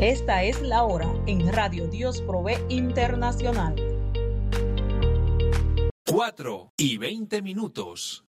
Esta es la hora en Radio Dios Provee Internacional. 4:20.